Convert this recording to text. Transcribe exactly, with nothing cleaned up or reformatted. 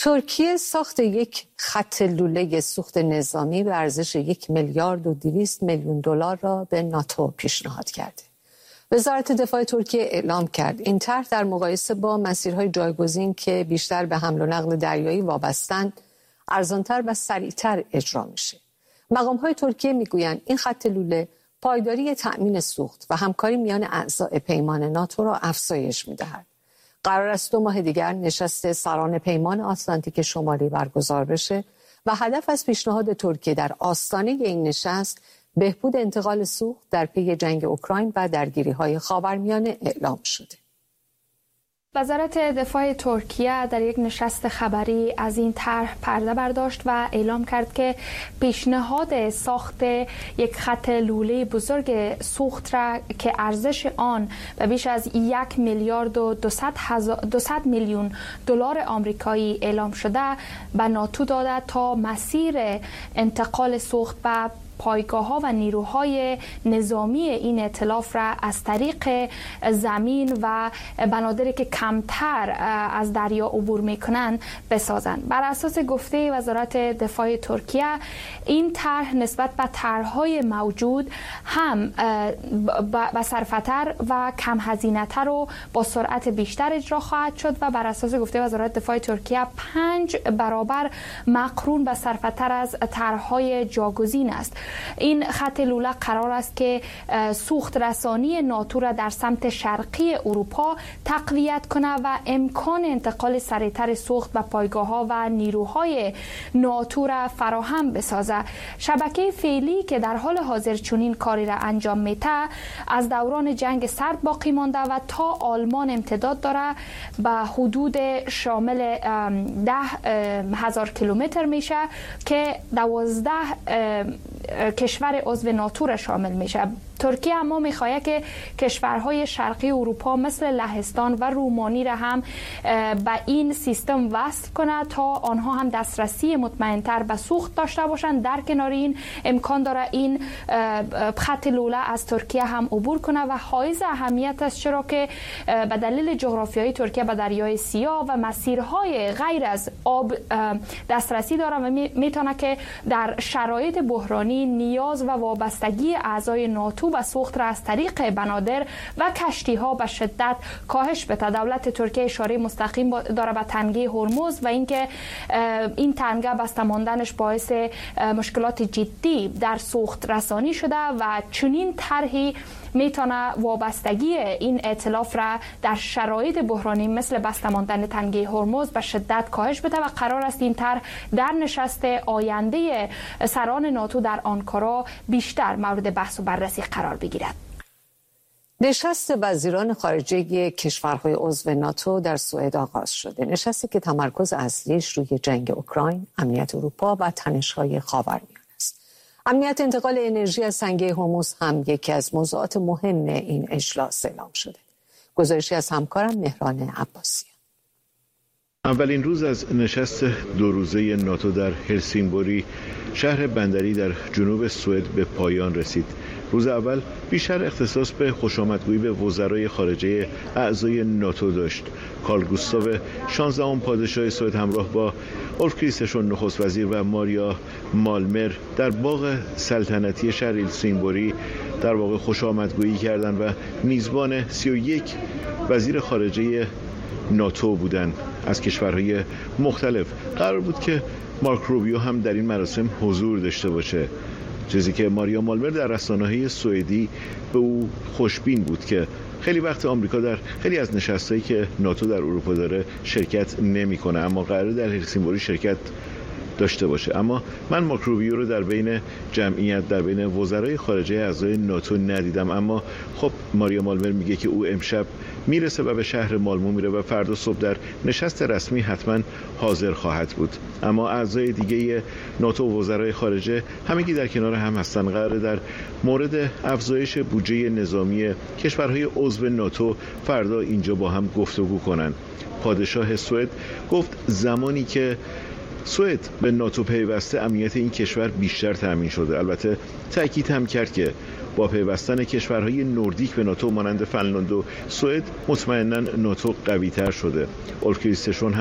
ترکیه ساخت یک خط لوله سوخت نظامی به ارزش یک میلیارد و دویست میلیون دلار را به ناتو پیشنهاد کرده. وزارت دفاع ترکیه اعلام کرد این طرح در مقایسه با مسیرهای جایگزین که بیشتر به حمل و نقل دریایی وابستند، ارزانتر و سریعتر اجرا میشه. مقام‌های ترکیه میگویند این خط لوله پایداری تأمین سوخت و همکاری میان اعضای پیمان ناتو را افزایش میدهد. قرار است دو ماه دیگر نشست سران پیمان آتلانتیک شمالی برگزار بشه و هدف از پیشنهاد ترکیه در آستانه این نشست بهبود انتقال سوخت در پی جنگ اوکراین و درگیری‌های خاورمیانه اعلام شده. وزارت دفاع ترکیه در یک نشست خبری از این طرح پرده برداشت و اعلام کرد که پیشنهاد ساخت یک خط لوله بزرگ سوخت را که ارزش آن به بیش از یک میلیارد و دویست میلیون دلار آمریکایی اعلام شده به ناتو داده تا مسیر انتقال سوخت و پایگاه‌ها و نیروهای نظامی این ائتلاف را از طریق زمین و بنادری که کمتر از دریا عبور می‌کنند بسازند. بر اساس گفته وزارت دفاع ترکیه این طرح نسبت به طرح‌های موجود هم بصرفه‌تر و کم هزینه‌تر و با سرعت بیشتر اجرا خواهد شد و بر اساس گفته وزارت دفاع ترکیه پنج برابر مقرون بصرفه‌تر از طرح‌های جاگزین است. این خط لوله قرار است که سوخت رسانی ناتو را در سمت شرقی اروپا تقویت کنه و امکان انتقال سریعتر سوخت به پایگاه‌ها و نیروهای ناتو را فراهم بسازه. شبکه فعلی که در حال حاضر چنین کاری را انجام میده از دوران جنگ سرد باقی مانده و تا آلمان امتداد داره به حدود شامل ده هزار کیلومتر میشه که دوازده کشور عضو ناتو را شامل میشه. ترکیه اما میخواهد که کشورهای شرقی اروپا مثل لهستان و رومانی را هم به این سیستم وصل کنه تا آنها هم دسترسی مطمئن‌تر به سوخت داشته باشند. در کنار این امکان داره این خط لوله از ترکیه هم عبور کنه و حائز اهمیت است، چرا که به دلیل جغرافیایی ترکیه به دریای سیاه و مسیرهای غیر از آب دسترسی داره و میتونه که در شرایط بحرانی نیاز و وابستگی اعضای ناتو و سوخت را از طریق بنادر و کشتی ها به شدت کاهش بده. دولت ترکیه اشاره مستقیم داره به تنگه هرمز و اینکه این تنگه بسته ماندنش باعث مشکلات جدی در سوخت رسانی شده و چنین طرحی میتونه وابستگی این ائتلاف را در شرایط بحرانی مثل بسته ماندن تنگه هرمز به شدت کاهش بده و قرار است این طرح در نشست آینده سران ناتو در آنکارا بیشتر مورد بحث و بررسی قرار بگیرد. نشست وزیران خارجه کشورهای عضو ناتو در سوئد آغاز شده. نشستی که تمرکز اصلیش روی جنگ اوکراین، امنیت اروپا و تنش‌های خاورمیانه است. امنیت انتقال انرژی از تنگه هرمز هم یکی از موضوعات مهم این اجلاس اعلام شده. گزارشی از همکارم مهران عباسی. اولین روز از نشست دو روزه ناتو در هلسینگبوری، شهر بندری در جنوب سوئد، به پایان رسید. روز اول بیشتر اختصاص به خوشامدگویی به وزرای خارجه اعضای ناتو داشت. کارل گوستاو شانزدهم پادشاه سوئد همراه با اولف کریسترسون نخست وزیر و ماریا مالمر در باغ سلطنتی شهر هلسینگبوری در واقع خوشامدگویی کردند و میزبان سی و یک وزیر خارجه ناتو بودند از کشورهای مختلف. قرار بود که مارک روبیو هم در این مراسم حضور داشته باشه، چیزی که ماریا مالمر در رسانه‌های سوئدی به او خوشبین بود که خیلی وقت آمریکا در خیلی از نشستایی که ناتو در اروپا داره شرکت نمی‌کنه، اما قراره در هلسینگبوری شرکت داشته باشه. اما من مارک روبیو رو در بین جمعیت، در بین وزرای خارجه اعضای ناتو ندیدم، اما خب ماریا مالمر میگه که او امشب میرسه و به شهر مالمو میره و فردا صبح در نشست رسمی حتما حاضر خواهد بود. اما اعضای دیگه ناتو و وزرای خارجه همگی در کنار هم هستن. قراره در مورد افزایش بودجه نظامی کشورهای عضو ناتو فردا اینجا با هم گفتگو کنن. پادشاه سوئد گفت زمانی که سوئد به ناتو پیوسته امنیت این کشور بیشتر تامین شده. البته تأکید هم کرد که با پیوستن کشورهای نوردیک به ناتو مانند فنلاند و سوئد مطمئناً ناتو قوی‌تر شده. اولف کریسترسون